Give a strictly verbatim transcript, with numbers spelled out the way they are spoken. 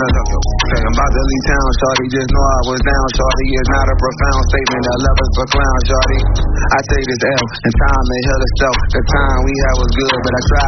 Say I'm about to leave town, shorty, just know I was down, shorty. It's not a profound statement, that love is for clown, shorty. I take this L, and time may heal itself. The time we had was good, but I tried